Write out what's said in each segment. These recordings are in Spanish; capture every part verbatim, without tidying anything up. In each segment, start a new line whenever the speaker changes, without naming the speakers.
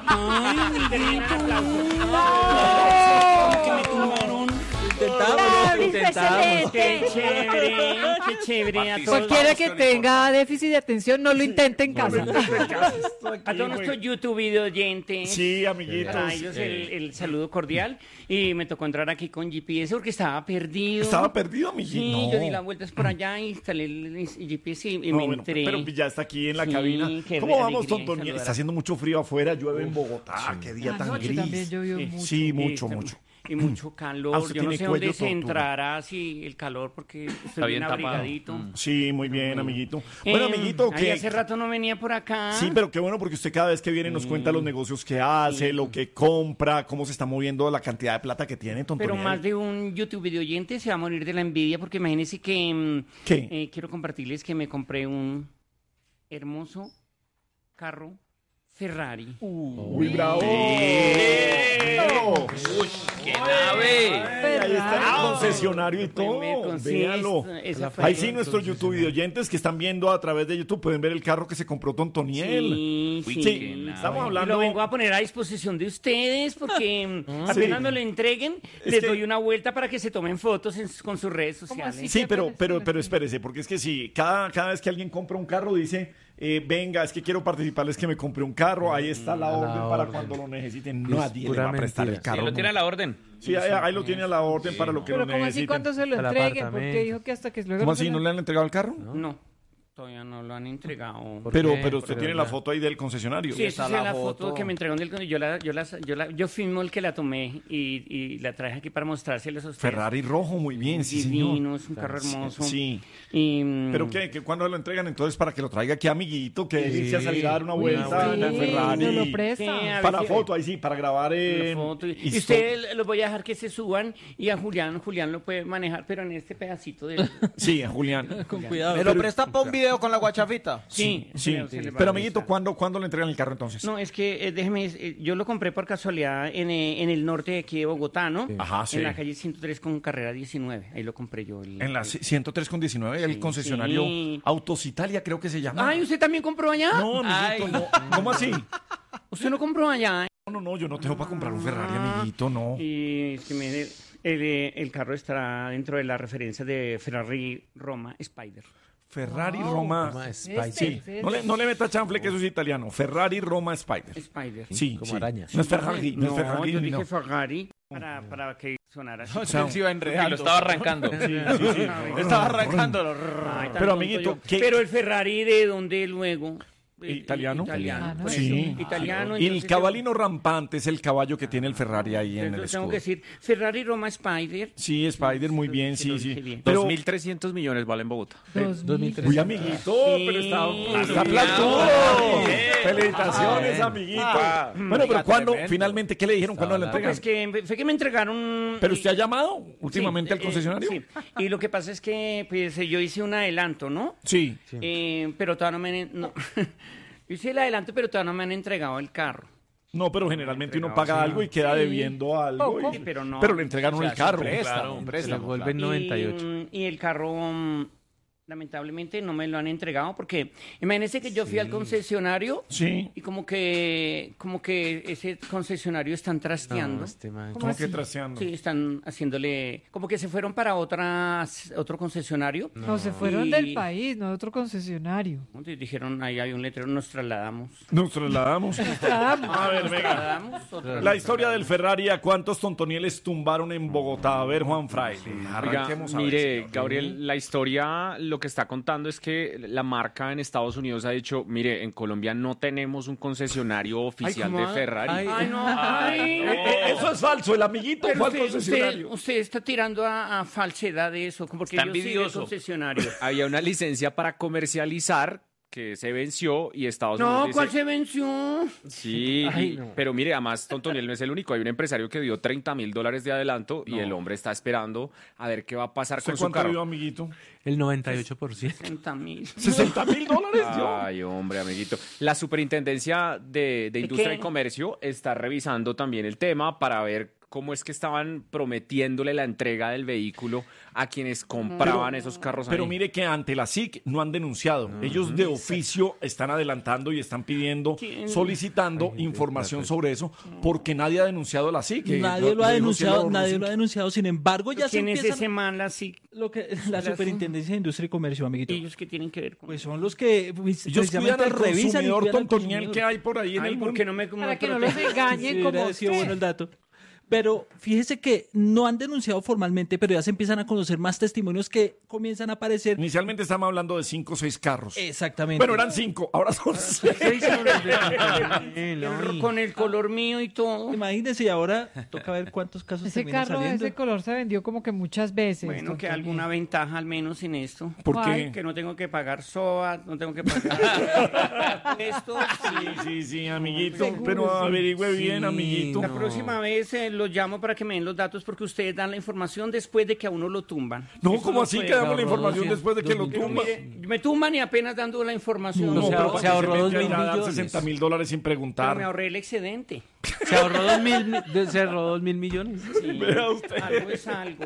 Ay, amiguito. Que me tumbaron.
Intentamos, intentamos.
Qué chévere, qué chévere. A todos,
Cualquiera que tenga déficit de atención no lo intente en casa.
a todos nuestros YouTube video oyentes.
Sí, amiguitos.
A ellos el, el saludo cordial. Y me tocó entrar aquí con G P S porque estaba perdido.
¿Estaba perdido, amiguito?
Sí,
No.
yo di las vueltas por allá y instalé el G P S y, y
No,
me
bueno,
enteré.
pero ya está aquí en la
Sí,
cabina.
qué
¿Cómo vamos,
alegría
Tontoniel?
saludar.
Está haciendo mucho frío afuera, llueve en Bogotá. Qué día tan
Anoche
gris.
también llovió
Sí.
mucho.
Sí, mucho,
Y-
mucho.
Y mucho
Ah,
calor.
usted
Yo no
tiene
sé dónde
cuello
se
tortuga.
entrará así el calor porque estoy bien
bien tapado.
abrigadito.
Sí, muy bien, amiguito. Bueno,
Eh,
amiguito,
ay,
que...
hace rato no venía por acá.
Sí, pero qué bueno porque usted cada vez que viene nos cuenta los negocios que hace, lo que compra, cómo se está moviendo la cantidad de plata que tiene, Tontoniel.
Pero más de un YouTube video oyente se va a morir de la envidia porque imagínense que mm,
¿Qué?
eh, quiero compartirles que me compré un hermoso carro Ferrari.
Muy bravo.
¡Uy, qué nave!
Ahí está el concesionario y todo.
Primer con- sí,
Véalo.
esa- esa fue-
Ahí sí, nuestros YouTube videoyentes que están viendo a través de YouTube pueden ver el carro que se compró Tontoniel.
Sí,
Sí,
sí.
estamos
Y
hablando.
lo vengo a poner a disposición de ustedes porque mm, apenas
Sí.
me lo entreguen,
Es
les
que-
doy una vuelta para que se tomen fotos en- con sus redes sociales.
así?
Sí,
¿Qué
pero,
apenas
pero,
se lo
pero
entiendo?
espérese, porque es que si cada, cada vez que alguien compra un carro dice, eh, venga, es que quiero participarles que me compré un carro, ahí está la
la
orden para
orden.
cuando lo necesiten.
Es
Nadie le
pura
va a prestar el
mentira.
carro.
Sí, lo tiene a la orden.
Sí, ahí, ahí lo tiene a la orden para lo que
Pero
lo
¿cómo así
necesiten.
cuando se lo
Al
entreguen? Porque
apartamento.
dijo que hasta que luego
¿Cómo
no se
así?
lo-
¿No le han entregado el carro?
No, todavía no lo han entregado.
¿Por
Pero,
qué?
pero usted
Porque
tiene la
ya-
foto ahí del concesionario.
Sí, esa
está
es
la
la foto.
foto.
que me entregaron del yo la, yo la, yo la, yo filmo el que la tomé y, y la traje aquí para mostrárselos a ustedes.
Ferrari rojo, muy bien, sí, señor.
Divino, es un carro hermoso.
Sí.
Y, mm,
¿Pero qué? ¿Qué ¿Cuándo lo entregan entonces para que lo traiga aquí, amiguito? Que delicia salir a dar una
Uy,
vuelta en el
Sí,
Ferrari.
nos lo
Sí,
presta.
a ver
Para
si-
foto, ahí sí, para grabar
la
eh,
foto. Y, y
histo-
ustedes los voy a dejar que se suban y a Julián, Julián lo puede manejar, pero en este pedacito de...
Sí, Julián.
Con cuidado.
¿Me lo presta para un video con la guachafita?
Sí,
Sí,
se le- se le va a
pero amiguito,
prestar.
¿cuándo, ¿cuándo le entregan el carro entonces?
No, es que eh, déjeme, eh, yo lo compré por casualidad en, eh, en el norte de aquí de Bogotá, ¿no?
Ajá, sí.
En la calle ciento tres con carrera diecinueve, ahí lo compré yo. el-
En la c- ciento tres con diecinueve, el
Sí,
concesionario
sí.
Autos Italia, creo que se llama.
Ay, ¿usted también compró allá?
No, amiguito, no. ¿Cómo así?
¿Usted no compró allá? ¿eh?
No, no, no, yo no tengo para comprar un Ferrari,
Ah.
amiguito, no.
Y es que mire, el, el- el carro estará dentro de la referencia de Ferrari Roma Spider.
Ferrari
Wow.
Roma.
Roma
Este,
Spider.
Sí,
este.
no le, no le meta chanfle que eso es italiano. Ferrari Roma Spider.
Spider.
Sí,
Como
sí.
araña.
No es Ferrari, no, es Ferrari.
yo
no.
dije Ferrari para, para que sonara así.
O sea,
Él se iba
Ah,
enredando. Lo estaba arrancando. Estaba arrancándolo.
Ay, tan
Pero,
tonto
amiguito,
yo.
¿qué-
Pero el Ferrari, ¿de dónde luego? Eh,
¿Italiano?
Italiano. por
Sí.
eso, Italiano.
Y el
entonces
cabalino rampante es el caballo que tiene el Ferrari ahí
yo-
en el
entonces tengo
escudo.
que decir Ferrari Roma Spider.
Sí, Spider, muy bien,
Sí, lo
sí,
dije
sí.
bien.
Pero,
dos mil trescientos millones vale en Bogotá.
Dos
dos mil
mil.
tres.
uy, amiguito,
Sí.
pero está, está
Sí.
plastudo.
Bien.
Felicitaciones,
Ah,
amiguito.
Ah,
bueno, pero
oiga,
¿cuándo,
tremendo.
finalmente, qué le dijeron? ¿Cuándo le
Estaba
entregan?
Pues que fue que me entregaron.
¿Pero
y-
usted ha llamado últimamente
Sí,
al concesionario?
eh, sí. Y lo que pasa es que pues, eh, yo hice un adelanto, ¿no?
Sí.
Eh, pero todavía no me han... No. Yo hice el adelanto, pero todavía no me han entregado el carro.
No, pero generalmente uno
entregado,
paga
sí.
algo y queda
Sí.
debiendo algo.
Poco.
y-
Sí, pero no.
le entregaron
O sea,
el carro.
es un préstamo,
Claro.
un
Se
préstamo.
devuelven noventa y ocho.
Y, y el carro, mm, lamentablemente, no me lo han entregado porque imagínense que yo fui al concesionario
Sí.
y como que, como que ese concesionario están trasteando.
No, este man.
¿Cómo que traseando?
Sí, están haciéndole, como que se fueron para otras, otro concesionario.
No, se fueron
Y-
del país, no de otro concesionario.
Y dijeron, ahí hay un letrero, nos trasladamos.
Nos trasladamos. A ver, venga.
Trasladamos, otra-
La historia del Ferrari, ¿a cuántos tontonieles tumbaron en Bogotá? A ver, Juan Fraile.
Oiga,
Arranquemos a ver,
mire,
señor.
Gabriel, la historia lo que está contando es que la marca en Estados Unidos ha dicho, mire, en Colombia no tenemos un concesionario oficial
¿cómo?
de Ferrari.
Ay,
Ay, no, ay.
Eh, eh, Eso es falso, el amiguito
Pero
fue al
usted, usted,
concesionario.
usted está tirando a, a falsedad de eso, como porque
Está
yo soy del
envidioso.
concesionario.
Había una licencia para comercializar que se venció y Estados
No,
Unidos
¿cuál
dice,
se venció?
sí,
Ay, no.
pero mire, además Tontoniel no es el único, hay un empresario que dio treinta mil dólares de adelanto y el hombre está esperando a ver qué va a pasar
¿Usted
con su
cuánto dio,
carro.
amiguito?
El noventa y ocho por ciento.
sesenta mil.
¿sesenta mil dólares dio?
Ay, hombre, amiguito. La superintendencia de, de Industria
qué?
y Comercio está revisando también el tema para ver cómo es que estaban prometiéndole la entrega del vehículo a quienes compraban
Pero-
esos carros
Pero
ahí.
mire que ante la S I C no han denunciado. Ellos de oficio están adelantando y están pidiendo,
¿Quién?
solicitando información sobre eso, porque nadie ha denunciado a la S I C.
Nadie lo ha denunciado, nadie lo ha
denunciado.
denunciado. Sin embargo, ya se
¿Quién es
empiezan
ese man así?
lo que la Superintendencia de Industria y Comercio, amiguito.
¿Ellos qué tienen que ver con
Pues son los que pues,
Ellos cuidan
precisamente
al
revisan y
consumidor
cuidan al
tontoniel
consumidor.
que hay por ahí en
Ay,
el
¿por
mundo.
qué no me
Para que no los engañen
Sí,
como
hubiera sido
usted.
bueno el dato. Pero fíjese que no han denunciado formalmente, pero ya se empiezan a conocer más testimonios que comienzan a aparecer.
Inicialmente estábamos hablando de cinco o seis carros.
Exactamente.
Bueno, eran cinco, ahora son seis.
El- con el color mío y todo?
Imagínense, y ahora toca ver cuántos casos
Ese
terminan
carro de
saliendo.
ese color se vendió como que muchas veces.
Bueno,
don
que
Toño.
alguna ventaja al menos en esto.
¿Por
¿Cuál?
qué?
Que no tengo que pagar S O A, no tengo que pagar esto.
Sí, sí, sí, amiguito.
Seguro,
Pero
sí.
averigüe bien,
Sí,
amiguito.
La próxima vez eh, los llamo para que me den los datos porque ustedes dan la información después de que a uno lo tumban.
No,
Eso
¿cómo así
puede-
que damos la
ahorró
información
doscientos,
después de que lo
dos mil.
tumba?
Mire, me tumban y apenas dando la información.
No,
se
pero
ahor-
¿para
se
qué
ahorró
mete
dos
a
mil
dar
millones.
sesenta mil dólares sin
Pero
preguntar.
me ahorré el excedente.
Se ahorró dos mil, de- se ahorró dos mil millones.
Sí,
Vea usted.
algo es algo.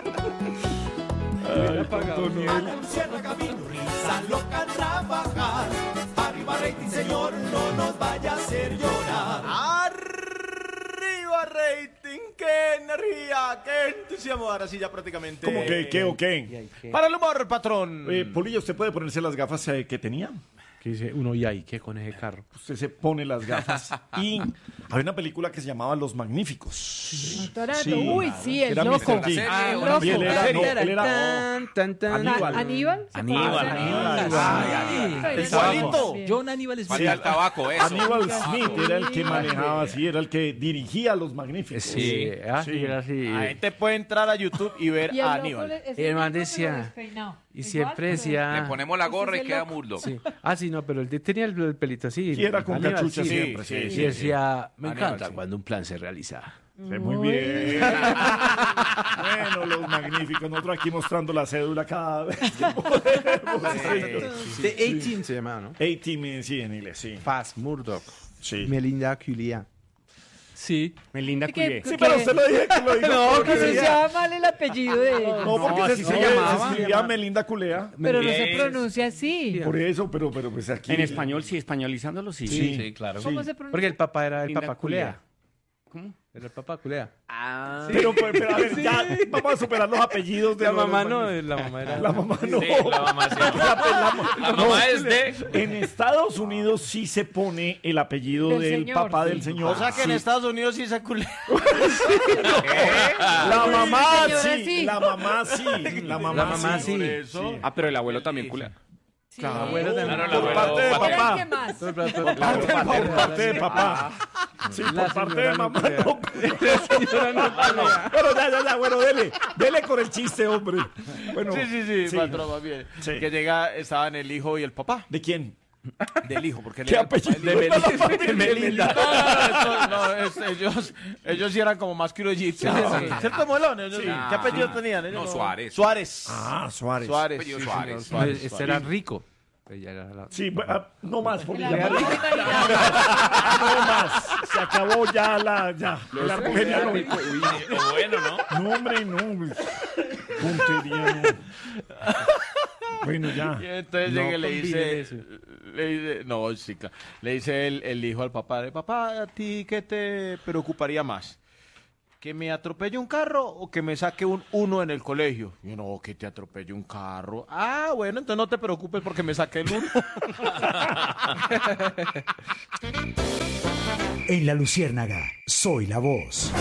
Anunciar camino, risa loca trabajar. Arriba rating, señor, no nos vaya a hacer llorar. Arriba rating, qué energía, qué entusiasmo. Ahora sí ya prácticamente.
¿Cómo que qué o qué?
Para el humor, patrón.
Eh, Polilla, ¿usted puede ponerse las gafas eh, que tenía?
Que dice uno, y ahí, ¿qué con ese carro?
Usted se pone las gafas y había una película que se llamaba Los Magníficos.
Doctora,
Sí.
Uy, sí, el
Era
loco.
mister G.
Ah,
¿o
loco.
no?
Y él era, no, él era
Tan, tan, tan.
Aníbal.
¿Aníbal? ¿Se
Aníbal,
parece?
Aníbal.
Ah,
Sí.
Igualito.
John Aníbal es
Falta el tabaco, eso.
Aníbal Smith era el que manejaba así, era el que dirigía a Los Magníficos.
Sí, ah,
Sí.
era así.
La gente puede entrar a YouTube y ver
Y el
a
loco
Aníbal.
le- ese
Y el man
loco, pero
decía-
despeinado.
Y
Igual,
siempre
pero-
decía...
Le ponemos la gorra
Ese
y
es
queda
loco.
murdo.
Sí. Ah, sí, no, pero él tenía el, el pelito así.
Sí, era con
Aníbal,
cachucha
sí.
siempre, sí,
Y
sí,
decía, me
Aníbal,
encanta
sí.
cuando un plan se realiza.
Sí, muy bien. Bueno, Los Magníficos. Nosotros aquí mostrando la cédula cada vez que podemos.
The eighteen se llamaba, ¿no?
eighteen, sí, en inglés, sí.
Paz Murdoch.
Sí.
Melinda Culia.
Sí.
Melinda
Sí, que-
Cuyé.
Sí, pero usted lo dije que lo dijo.
No,
porque
que
se-
pronunciaba mal el apellido de ella.
No, porque
No,
se,
así se
escribía-
llamaba.
se escribía Melinda Culea.
Pero no se
Yes.
pronuncia así.
Por eso, pero, pero pues aquí.
En español, sí, españolizándolo, sí.
Sí.
Sí, claro.
¿Cómo se pronuncia?
Porque el papá era el
Linda
papá
Culea.
Culea.
¿Cómo?
Era el papá Culea. Ah.
Pero, pues, pero, a ver, ya vamos a superar los apellidos de
La
los-
mamá
los
no,
magníficos.
la mamá era...
La mamá no.
Sí, la mamá sí. La
No,
mamá es de...
En Estados Unidos sí se pone el apellido
Del
del,
señor,
papá
sí.
del señor.
O sea que en
Sí.
Estados Unidos sí se culé.
La mamá
señora,
sí,
sí.
la mamá sí, la mamá,
La mamá sí.
Por eso.
Ah, pero el abuelo también culea.
Sí.
Claro,
abuelo también.
Claro, el
por
abuelo
parte de
paterno.
Era el
papá.
que más.
Por parte, por parte de papá. Sí,
La
por parte
señora
de
no
mamá
culea.
no.
Señora no culea.
Bueno, ya, ya, ya, bueno, dele, dele con el chiste, hombre. Bueno,
Sí, sí, sí, patrón, más bien.
Sí.
Que llega, estaban el hijo y el papá.
¿De quién?
Del hijo, porque él
¿Qué
era el papá
apellido?
del hijo.
De Melinda. De Melinda.
No, no, no, es- ellos, ellos sí eran como más criollitos. ¿Cierto, Molón? Ellos- ¿Qué apellido tenían? Ellos
No, Suárez.
Suárez.
Ah, Suárez.
Suárez.
Apellido
sí,
Suárez.
señor,
No,
Suárez,
este era rico. Ella era la...
Sí, bu- ah, no más, porque ya
La
no más. Se acabó ya la, ya. La arquería no.
Uy, bueno, ¿no?
No, hombre, no. Puntería, no. Bueno, ya.
Y entonces
No
llega y le
combinen
dice,
eso.
le dice, no, sí, claro. Le dice el, el hijo al papá, de papá, ¿a ti qué te preocuparía más? ¿Que me atropelle un carro o que me saque un uno en el colegio? Y yo, no, que te atropelle un carro. Ah, bueno, entonces no te preocupes porque me saqué el uno.
En La Luciérnaga, soy la voz.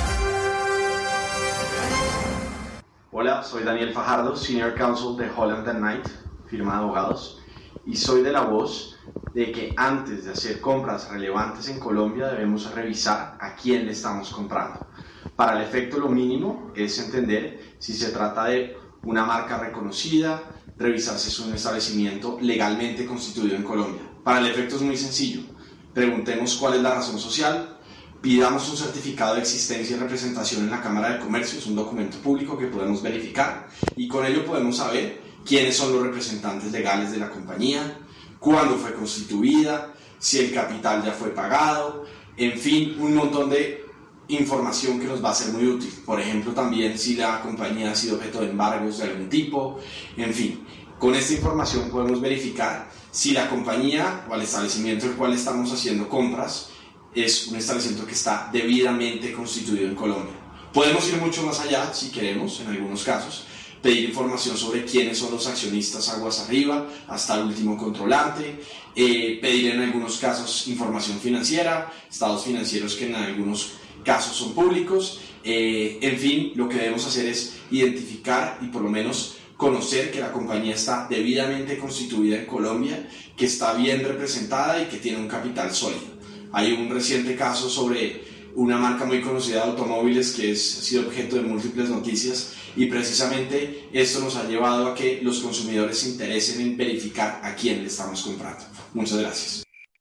Hola, soy Daniel Fajardo, Senior Counsel de Holland and Knight, firma de abogados, y soy de la voz de que antes de hacer compras relevantes en Colombia debemos revisar a quién le estamos comprando. Para el efecto, lo mínimo es entender si se trata de una marca reconocida, revisar si es un establecimiento legalmente constituido en Colombia. Para el efecto es muy sencillo. Preguntemos cuál es la razón social, pidamos un certificado de existencia y representación en la Cámara de Comercio, es un documento público que podemos verificar, y con ello podemos saber quiénes son los representantes legales de la compañía, cuándo fue constituida, si el capital ya fue pagado, en fin, un montón de información que nos va a ser muy útil. Por ejemplo, también si la compañía ha sido objeto de embargos de algún tipo, en fin. Con esta información podemos verificar si la compañía o el establecimiento del cual estamos haciendo compras es un establecimiento que está debidamente constituido en Colombia. Podemos ir mucho más allá si queremos, en algunos casos, pedir información sobre quiénes son los accionistas aguas arriba, hasta el último controlante, eh, pedir en algunos casos información financiera, estados financieros que en algunos casos son públicos, eh, en fin, lo que debemos hacer es identificar y por lo menos conocer que la compañía está debidamente constituida en Colombia, que está bien representada y que tiene un capital sólido. Hay un reciente caso sobre una marca muy conocida de automóviles que es, ha sido objeto de múltiples noticias y precisamente esto nos ha llevado a que los consumidores se interesen en verificar a quién le estamos comprando. Muchas gracias.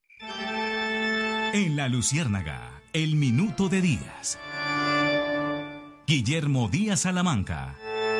En La Luciérnaga, el minuto de Díaz. Guillermo Díaz Salamanca.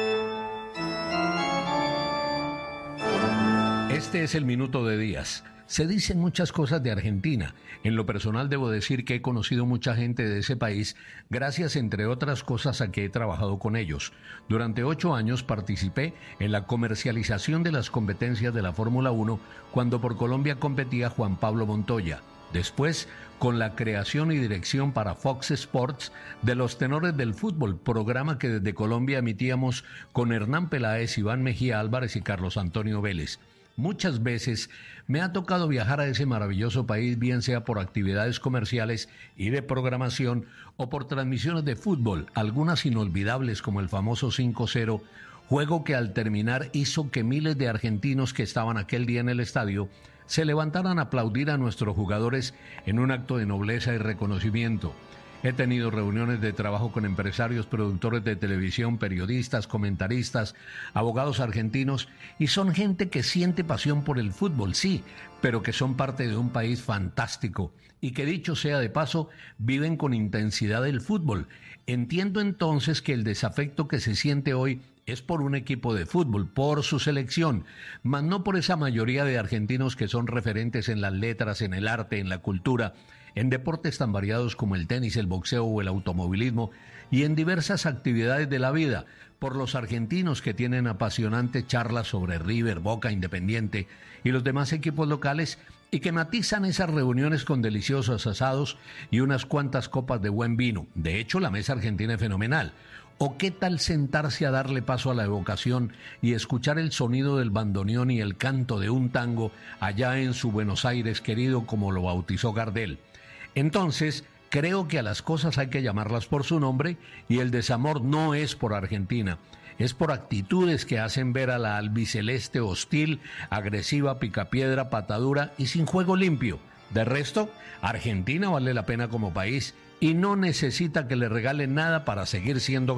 Este es el minuto de Díaz. Se dicen muchas cosas de Argentina. En lo personal debo decir que he conocido mucha gente de ese país gracias, entre otras cosas, a que he trabajado con ellos. Durante ocho años participé en la comercialización de las competencias de la Fórmula uno cuando por Colombia competía Juan Pablo Montoya. Después, con la creación y dirección para Fox Sports de Los Tenores del Fútbol, programa que desde Colombia emitíamos con Hernán Peláez, Iván Mejía Álvarez y Carlos Antonio Vélez. Muchas veces me ha tocado viajar a ese maravilloso país, bien sea por actividades comerciales y de programación o por transmisiones de fútbol, algunas inolvidables como el famoso cinco cero, juego que al terminar hizo que miles de argentinos que estaban aquel día en el estadio se levantaran a aplaudir a nuestros jugadores en un acto de nobleza y reconocimiento. He tenido reuniones de trabajo con empresarios, productores de televisión, periodistas, comentaristas, abogados argentinos, y son gente que siente pasión por el fútbol, sí, pero que son parte de un país fantástico y que, dicho sea de paso, viven con intensidad el fútbol. Entiendo entonces que el desafecto que se siente hoy es por un equipo de fútbol, por su selección, mas no por esa mayoría de argentinos que son referentes en las letras, en el arte, en la cultura, en deportes tan variados como el tenis, el boxeo o el automovilismo y en diversas actividades de la vida, por los argentinos que tienen apasionantes charlas sobre River, Boca, Independiente y los demás equipos locales y que matizan esas reuniones con deliciosos asados y unas cuantas copas de buen vino. De hecho, la mesa argentina es fenomenal. ¿O qué tal sentarse a darle paso a la evocación y escuchar el sonido del bandoneón y el canto de un tango allá en su Buenos Aires querido, como lo bautizó Gardel? Entonces, creo que a las cosas hay que llamarlas por su nombre y el desamor no es por Argentina, es por actitudes que hacen ver a la albiceleste hostil, agresiva, picapiedra, patadura y sin juego limpio. De resto, Argentina vale la pena como país y no necesita que le regalen nada para seguir siendo